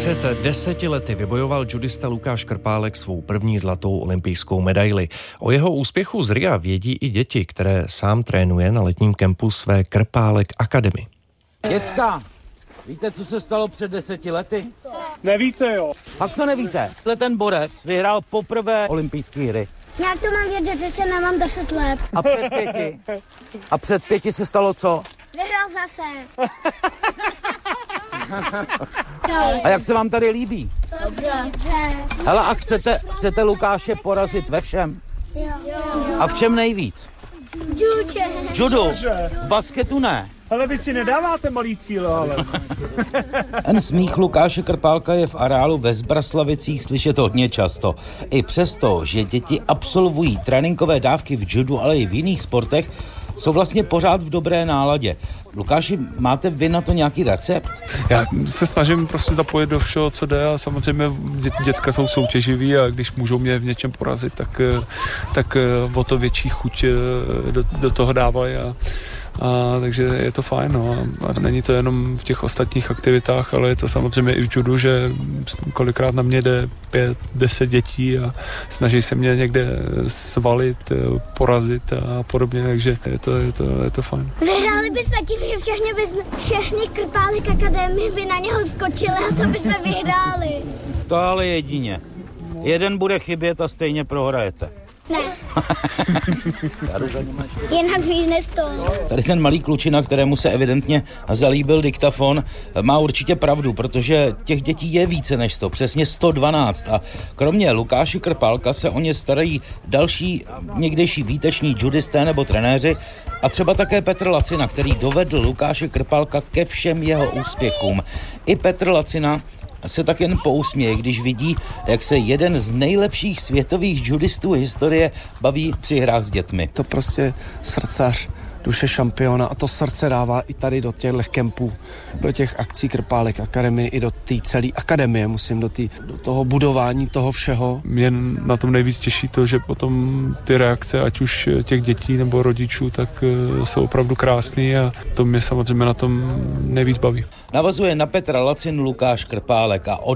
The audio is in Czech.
Před 10 lety vybojoval judista Lukáš Krpálek svou první zlatou olympijskou medaili. O jeho úspěchu z Ria vědí i děti, které sám trénuje na letním kempu své Krpálek Academy. Děcka, víte, co se stalo před 10 lety? Nevíte, jo. Fakt to nevíte? Ten borec vyhrál poprvé olympijské hry. Já to mám vědět, že se nemám 10 let. A před 5 se stalo co? Vyhrál zase. A jak se vám tady líbí? Dobře. Hele, a chcete Lukáše porazit ve všem? Jo. A v čem nejvíc? Judu. V basketu ne. Ale vy si nedáváte malý cíl, ale. Ten smích Lukáše Krpálka je v areálu ve Zbraslavicích slyšet hodně často. I přesto, že děti absolvují tréninkové dávky v judu, ale i v jiných sportech, jsou vlastně pořád v dobré náladě. Lukáši, máte vy na to nějaký recept? Já se snažím prostě zapojit do všeho, co jde, a samozřejmě děcka jsou soutěživí a když můžou mě v něčem porazit, tak o to větší chuť do toho dávají a takže je to fajn. No. A není to jenom v těch ostatních aktivitách, ale je to samozřejmě i v judu, že kolikrát na mě jde 5-10 dětí a snaží se mě někde svalit, porazit a podobně, takže je to fajn. Vyhráli bychom tím, že všechny Krpálek Academy by na něho skočili a to bychom vyhráli. To ale jedině. Jeden bude chybět a stejně prohrajete. Ne. Je nás víc než 100. Tady ten malý klučina, kterému se evidentně zalíbil diktafon, má určitě pravdu, protože těch dětí je více než 100, přesně 112. A kromě Lukáše Krpálka se o ně starají další někdejší výteční judisté nebo trenéři a třeba také Petr Lacina, který dovedl Lukáše Krpálka ke všem jeho úspěchům. I Petr Lacina se tak jen pousměje, když vidí, jak se jeden z nejlepších světových judistů historie baví při hrách s dětmi. To prostě srdcař, duše šampiona a to srdce dává i tady do těchto kempů, do těch akcí Krpálek Academy i do té celé akademie, do toho budování toho všeho. Mě na tom nejvíc těší to, že potom ty reakce, ať už těch dětí nebo rodičů, tak jsou opravdu krásný a to mě samozřejmě na tom nejvíc baví. Navazuje na Petra Lacinu Lukáš Krpálek a